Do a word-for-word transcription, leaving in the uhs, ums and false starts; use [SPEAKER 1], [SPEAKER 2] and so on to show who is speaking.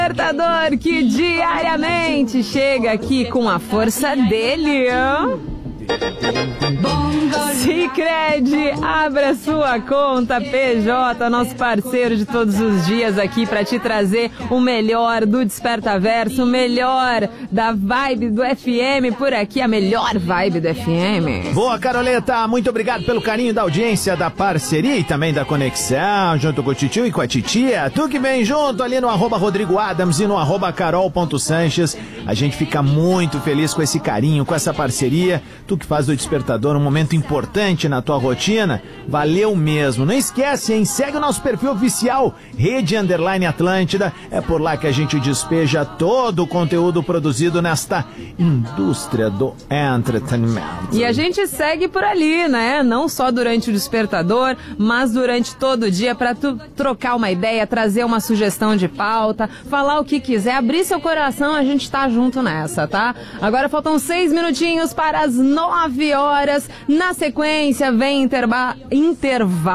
[SPEAKER 1] Despertador que diariamente chega aqui com a força dele. Sicredi, abra sua conta P J, nosso parceiro de todos os dias aqui para te trazer o melhor do Despertaverso, o melhor da vibe do F M por aqui, a melhor vibe do F M.
[SPEAKER 2] Boa, Caroleta, muito obrigado pelo carinho da audiência, da parceria e também da conexão, junto com o titio e com a titia. Tu que vem junto ali no arroba Rodrigo Adams e no arroba carol.sanches. A gente fica muito feliz com esse carinho, com essa parceria. Tu que faz do Despertador um momento importante na tua rotina, valeu mesmo. Não esquece, hein? Segue o nosso perfil oficial, Rede Underline Atlântida. É por lá que a gente despeja todo o conteúdo produzido nesta indústria do entretenimento.
[SPEAKER 1] E a gente segue por ali, né? Não só durante o Despertador, mas durante todo o dia para tu trocar uma ideia, trazer uma sugestão de pauta, falar o que quiser, abrir seu coração, a gente tá junto nessa, tá? Agora faltam seis minutinhos para as nove horas. Na sequência, vem interba- intervalo.